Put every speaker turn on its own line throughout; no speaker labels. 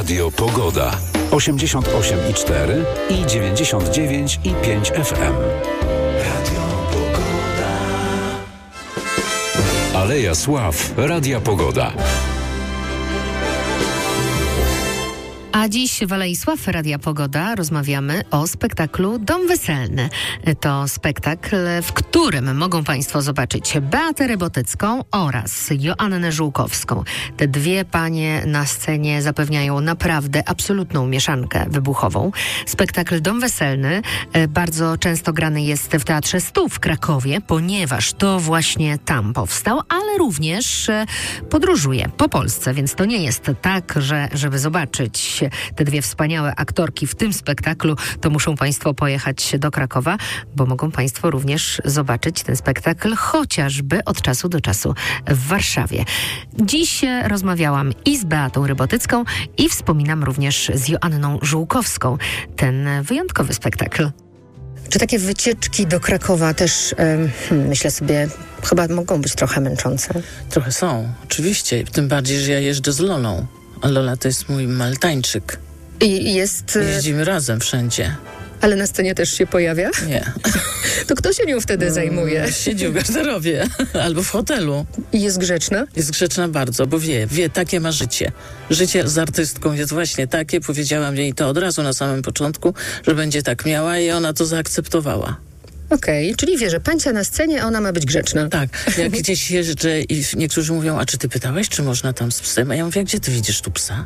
Radio Pogoda. 88,4 i 99,5 FM. Radio Pogoda. Aleja Sław. Radia Pogoda.
A dziś w Alei Sław Radia Pogoda rozmawiamy o spektaklu Dom Weselny. To spektakl, w którym mogą Państwo zobaczyć Beatę Rybotycką oraz Joannę Żółkowską. Te dwie panie na scenie zapewniają naprawdę absolutną mieszankę wybuchową. Spektakl Dom Weselny bardzo często grany jest w Teatrze Stu w Krakowie, ponieważ to właśnie tam powstał, ale również podróżuje po Polsce, więc to nie jest tak, że żeby zobaczyć te dwie wspaniałe aktorki w tym spektaklu, to muszą Państwo pojechać do Krakowa, bo mogą Państwo również zobaczyć ten spektakl chociażby od czasu do czasu w Warszawie. Dziś rozmawiałam i z Beatą Rybotycką i wspominam również z Joanną Żółkowską ten wyjątkowy spektakl. Czy takie wycieczki do Krakowa też, myślę sobie, chyba mogą być trochę męczące?
Trochę są, oczywiście. Tym bardziej, że ja jeżdżę z Lolą. A Lola to jest mój maltańczyk.
I jest...
Jeździmy razem wszędzie.
Ale na scenie też się pojawia?
Nie.
To kto się nią wtedy zajmuje?
Siedzi w garderobie albo w hotelu.
I jest grzeczna?
Jest grzeczna bardzo, bo wie, takie ma życie. Życie z artystką jest właśnie takie. Powiedziałam jej to od razu na samym początku, że będzie tak miała i ona to zaakceptowała.
Okej, czyli wie, że pancia na scenie, a ona ma być grzeczna.
Tak, jak gdzieś jeżdżę i niektórzy mówią, a czy ty pytałeś, czy można tam z psem? A ja mówię, gdzie ty widzisz tu psa?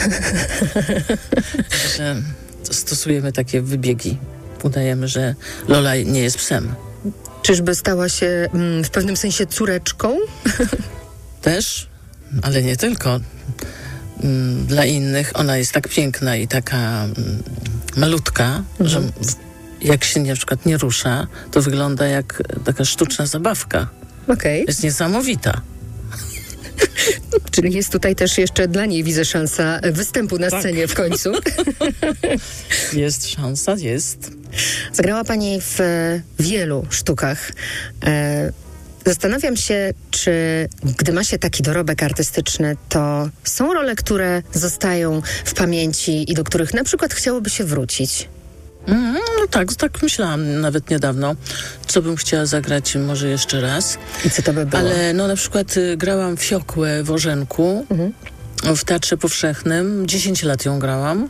Że stosujemy takie wybiegi. Udajemy, że Lola nie jest psem.
Czyżby stała się w pewnym sensie córeczką?
Też, ale nie tylko. Dla innych ona jest tak piękna i taka malutka, że jak się na przykład nie rusza, to wygląda jak taka sztuczna zabawka.
Okej.
Jest niesamowita.
Czyli jest tutaj też jeszcze dla niej, widzę, szansa występu na scenie w końcu.
Jest szansa, jest.
Zagrała Pani w wielu sztukach. Zastanawiam się, czy gdy ma się taki dorobek artystyczny, to są role, które zostają w pamięci i do których na przykład chciałoby się wrócić?
No tak myślałam nawet niedawno, co bym chciała zagrać może jeszcze raz.
I co to by było?
Ale na przykład grałam Fiokłę w Orzenku w Teatrze Powszechnym. 10 lat ją grałam.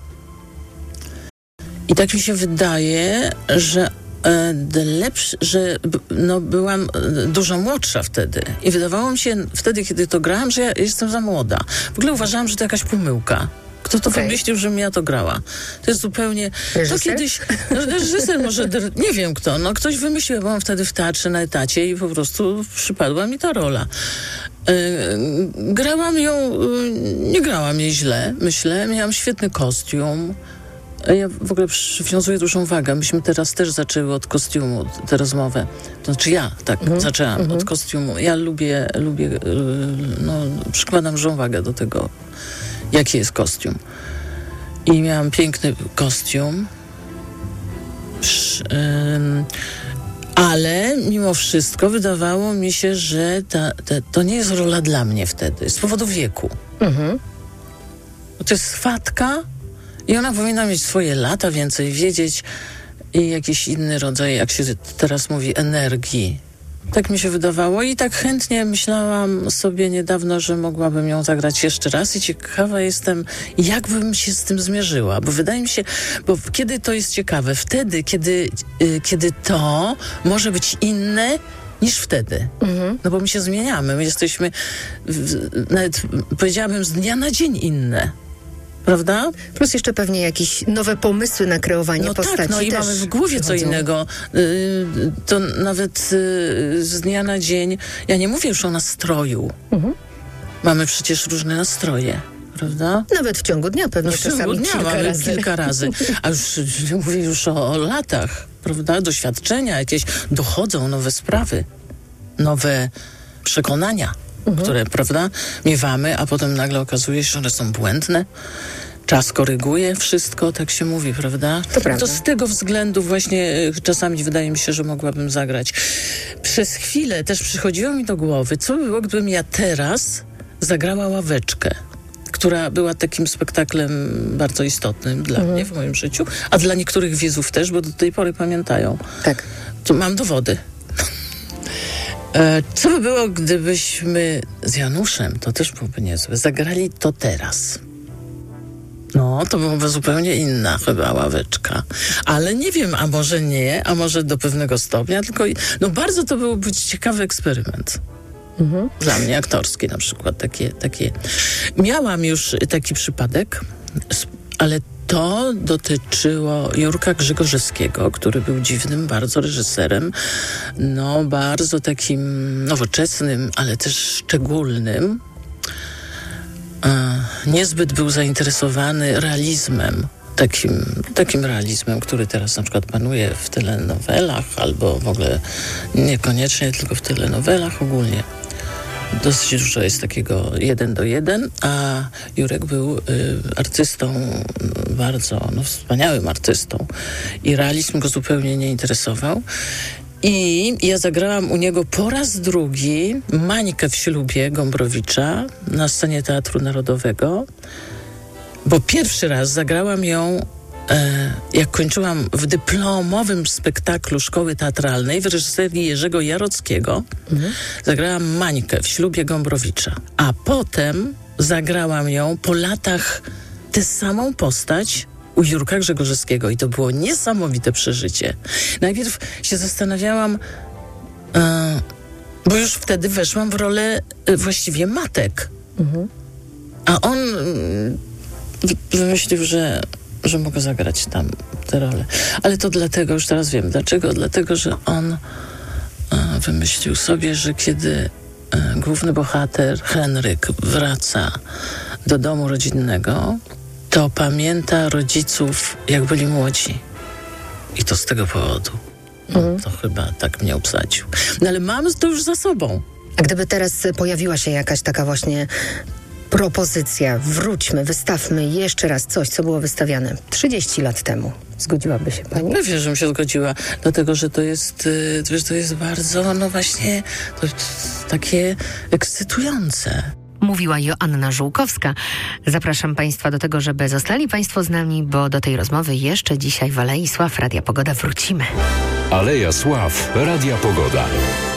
I tak mi się wydaje, że byłam dużo młodsza wtedy. I wydawało mi się wtedy, kiedy to grałam, że ja jestem za młoda. W ogóle uważałam, że to jakaś pomyłka. Kto to wymyślił, żebym ja to grała? To jest zupełnie...
Reżyser?
To kiedyś... reżyser może... Nie wiem kto. Ktoś wymyślił. Ja byłam wtedy w teatrze na etacie i po prostu przypadła mi ta rola. Grałam ją... Nie grałam jej źle, myślę. Miałam świetny kostium. Ja w ogóle przywiązuję dużą wagę. Myśmy teraz też zaczęły od kostiumu tę rozmowę. To znaczy ja zaczęłam od kostiumu. Ja lubię przykładam dużą wagę do tego, jaki jest kostium. I miałam piękny kostium. Ale mimo wszystko wydawało mi się, że to nie jest rola dla mnie wtedy. Z powodu wieku. To jest swatka i ona powinna mieć swoje lata, więcej wiedzieć i jakiś inny rodzaj, jak się teraz mówi, energii. Tak mi się wydawało i tak chętnie myślałam sobie niedawno, że mogłabym ją zagrać jeszcze raz i ciekawa jestem, jak bym się z tym zmierzyła, bo wydaje mi się, bo kiedy to jest ciekawe? Wtedy, kiedy to może być inne niż wtedy. No bo my się zmieniamy, my jesteśmy nawet powiedziałabym z dnia na dzień inne. Prawda?
Plus jeszcze pewnie jakieś nowe pomysły na kreowanie postaci.
Tak, i mamy w głowie co innego. To nawet z dnia na dzień, ja nie mówię już o nastroju. Mamy przecież różne nastroje, prawda?
Nawet w ciągu dnia pewnie czasami
kilka razy. A już mówię już o latach, prawda? Doświadczenia jakieś, dochodzą nowe sprawy, nowe przekonania. Które, prawda, miewamy, a potem nagle okazuje się, że one są błędne. Czas koryguje wszystko, tak się mówi, prawda? To z tego względu właśnie czasami wydaje mi się, że mogłabym zagrać. Przez chwilę też przychodziło mi do głowy, co by było, gdybym ja teraz zagrała Ławeczkę. która była takim spektaklem bardzo istotnym dla mnie w moim życiu, a dla niektórych widzów też, bo do tej pory pamiętają.
Tak.
Tu mam dowody. Co by było, gdybyśmy z Januszem, to też byłoby niezłe, zagrali To teraz? No, to byłaby zupełnie inna chyba ławeczka. Ale nie wiem, a może nie, a może do pewnego stopnia, tylko bardzo to byłby ciekawy eksperyment. Dla mnie aktorski na przykład. Takie. Miałam już taki przypadek, ale to dotyczyło Jurka Grzegorzewskiego, który był dziwnym bardzo reżyserem, bardzo takim nowoczesnym, ale też szczególnym. Niezbyt był zainteresowany realizmem, takim realizmem, który teraz na przykład panuje w telenowelach, albo w ogóle niekoniecznie, tylko w telenowelach ogólnie. Dosyć dużo jest takiego 1:1, a Jurek był artystą, bardzo wspaniałym artystą i realizm go zupełnie nie interesował. I ja zagrałam u niego po raz drugi Mańkę w ślubie Gombrowicza na scenie Teatru Narodowego, bo pierwszy raz zagrałam ją, jak kończyłam w dyplomowym spektaklu Szkoły Teatralnej w reżyserii Jerzego Jarockiego. Zagrałam Mańkę w ślubie Gombrowicza, a potem zagrałam ją po latach tę samą postać u Jurka Grzegorzewskiego i to było niesamowite przeżycie. Najpierw się zastanawiałam, bo już wtedy weszłam w rolę właściwie matek. A on wymyślił, że mogę zagrać tam tę rolę. Ale to dlatego, już teraz wiem dlaczego. Dlatego, że on wymyślił sobie, że kiedy główny bohater Henryk wraca do domu rodzinnego, to pamięta rodziców, jak byli młodzi. I to z tego powodu. To chyba tak mnie obsadził. Ale mamy to już za sobą.
A gdyby teraz pojawiła się jakaś taka właśnie propozycja, wróćmy, wystawmy jeszcze raz coś, co było wystawiane 30 lat temu. Zgodziłaby się pani?
Pewnie, żebym się zgodziła, dlatego, że to jest bardzo, właśnie, to takie ekscytujące.
Mówiła Joanna Żółkowska. Zapraszam Państwa do tego, żeby zostali Państwo z nami, bo do tej rozmowy jeszcze dzisiaj w Alei Sław Radia Pogoda wrócimy.
Aleja Sław Radia Pogoda.